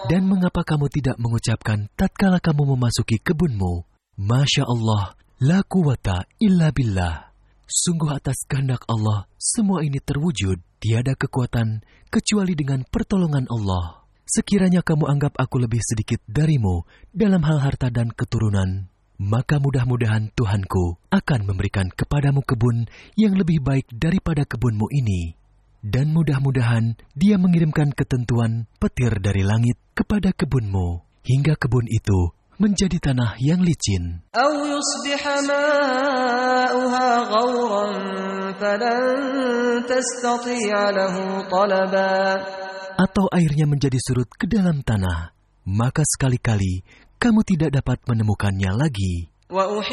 Dan mengapa kamu tidak mengucapkan tatkala kamu memasuki kebunmu, Masya Allah, la quwata illa billah. Sungguh atas kehendak Allah, semua ini terwujud. Tiada kekuatan kecuali dengan pertolongan Allah. Sekiranya kamu anggap aku lebih sedikit darimu dalam hal harta dan keturunan, maka mudah-mudahan Tuhanku akan memberikan kepadamu kebun yang lebih baik daripada kebunmu ini. Dan mudah-mudahan Dia mengirimkan ketentuan petir dari langit kepada kebunmu, hingga kebun itu menjadi tanah yang licin. Atau airnya menjadi surut ke dalam tanah, maka sekali-kali kamu tidak dapat menemukannya lagi.